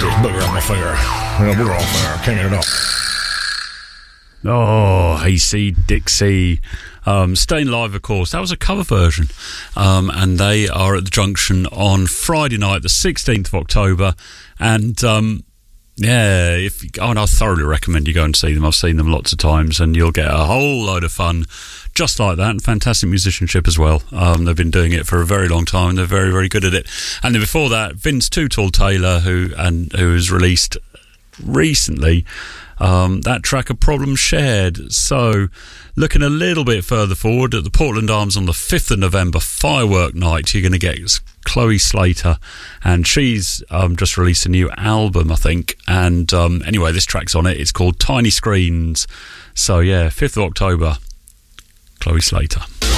this booger on my finger. Booger off there. Can't get it off. Oh, AC Dixie. Staying Live, of course. That was a cover version. And they are at the Junction on Friday night, the 16th of October. And, I thoroughly recommend you go and see them. I've seen them lots of times, and you'll get a whole load of fun just like that, and fantastic musicianship as well. They've been doing it for a very long time. They're very, very good at it. And then before that, Vince Too Tall Taylor, who has released recently that track of Problems Shared. So looking a little bit further forward, at the Portland Arms on the 5th of November, Firework Night, you're going to get Chloe Slater, and she's just released a new album, I think. And anyway, this track's on it. It's called Tiny Screens. So yeah, 5th of October, Chloe Slater.